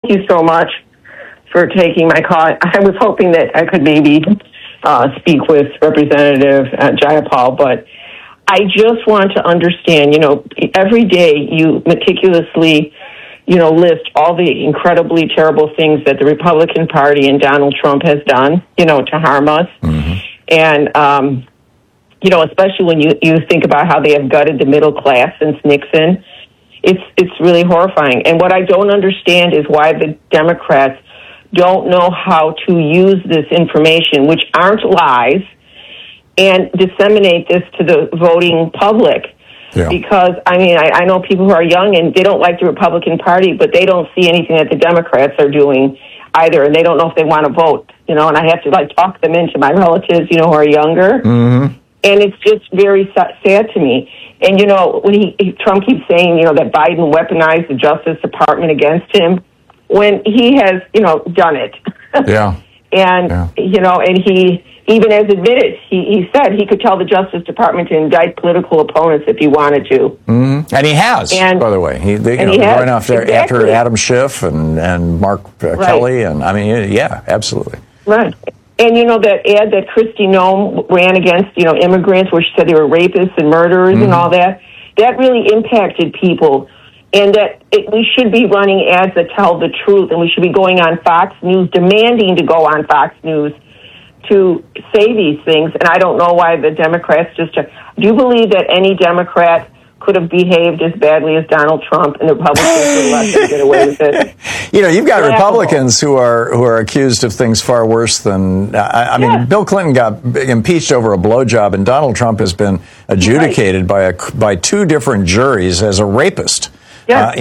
you so much for taking my call. I was hoping that I could maybe speak with Representative Jayapal, but I just want to understand, every day you meticulously, list all the incredibly terrible things that the Republican Party and Donald Trump has done, to harm us. Mm-hmm. And, especially when you think about how they have gutted the middle class since Nixon, it's really horrifying. And what I don't understand is why the Democrats don't know how to use this information, which aren't lies, and disseminate this to the voting public. Yeah. Because, I know people who are young and they don't like the Republican Party, but they don't see anything that the Democrats are doing either, and they don't know if they want to vote, and I have to, talk them into my relatives, who are younger. Mm-hmm. And it's just very sad to me. And, when Trump keeps saying, that Biden weaponized the Justice Department against him, when he has, done it. Yeah. And, and he even has admitted, he said he could tell the Justice Department to indict political opponents if he wanted to. Mm-hmm. And he has, by the way. He going after Adam Schiff and Mark Kelly. And, yeah, absolutely. Right. And, that ad that Kristi Noem ran against, immigrants, where she said they were rapists and murderers and all that really impacted people. And that we should be running ads that tell the truth, and we should be going on Fox News, demanding to go on Fox News to say these things. And I don't know why the Democrats do you believe that any Democrat could have behaved as badly as Donald Trump, and the Republicans would let them get away with it? You've got Republicans who are accused of things far worse than Bill Clinton got impeached over a blowjob, and Donald Trump has been adjudicated by two different juries as a rapist. Yes.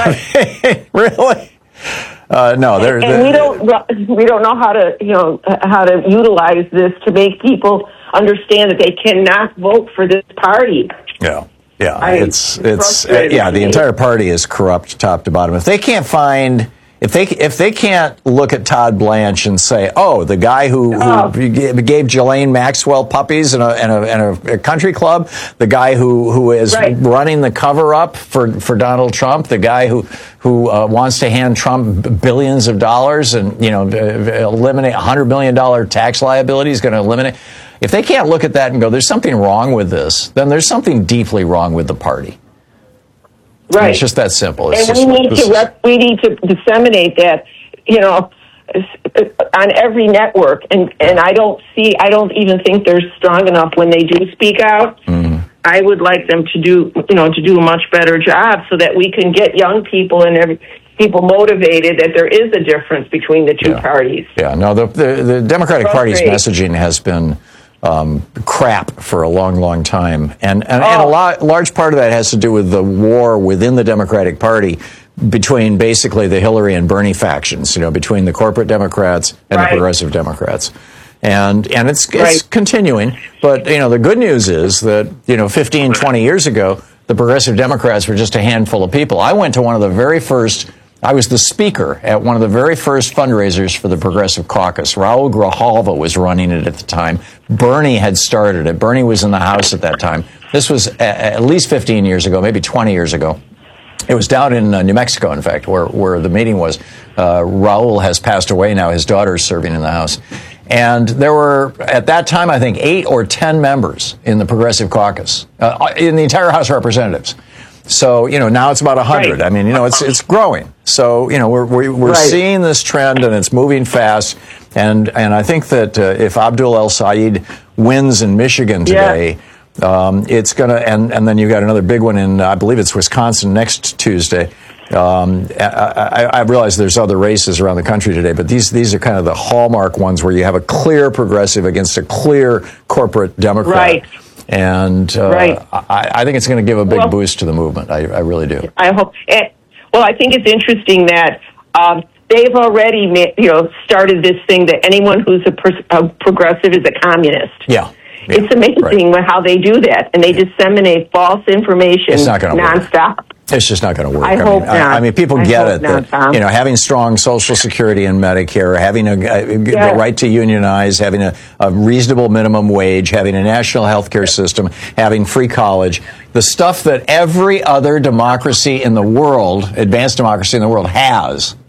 Really? No, we don't know how to utilize this to make people understand that they cannot vote for this party. Yeah. Yeah, the entire party is corrupt top to bottom. If they can't if they can't look at Todd Blanche and say, oh, the guy who gave Ghislaine Maxwell puppies in a country club, the guy who is running the cover up for Donald Trump, the guy who wants to hand Trump billions of dollars and eliminate $100 million tax liability, is going to eliminate. If they can't look at that and go, there's something wrong with this, then there's something deeply wrong with the party. Right. And it's just that simple. We need to disseminate that, on every network. And I don't even think they're strong enough when they do speak out. Mm-hmm. I would like them to do a much better job so that we can get young people and people motivated that there is a difference between the two parties. Yeah, no, the Democratic Party's messaging has been crap for a long, long time. And a large part of that has to do with the war within the Democratic Party between basically the Hillary and Bernie factions, between the corporate Democrats and the progressive Democrats. And it's continuing. But, the good news is that, 15, 20 years ago, the progressive Democrats were just a handful of people. I went to I was the speaker at one of the very first fundraisers for the Progressive Caucus. Raul Grijalva was running it at the time. Bernie had started it. Bernie was in the House at that time. This was at least 15 years ago, maybe 20 years ago. It was down in New Mexico, in fact, where the meeting was. Raul has passed away now. His daughter is serving in the House. And there were, at that time, I think, 8 or 10 members in the Progressive Caucus, in the entire House of Representatives. So, now it's about 100. Right. It's growing. So, we're seeing this trend, and it's moving fast. And I think that if Abdul El-Sayed wins in Michigan today, it's going to, and then you got another big one in, I believe it's Wisconsin next Tuesday. I realize there's other races around the country today, but these are kind of the hallmark ones where you have a clear progressive against a clear corporate Democrat. Right. And I think it's going to give a big boost to the movement. I really do. I hope. I think it's interesting that they've already started this thing that anyone who's a progressive is a communist. Yeah. It's amazing how they do that, and they disseminate false information nonstop. It's just not going to work. I hope not. People get it that having strong Social Security and Medicare, having the right to unionize, having a reasonable minimum wage, having a national health care system, having free college, the stuff that every other democracy in the world, advanced democracy in the world, has.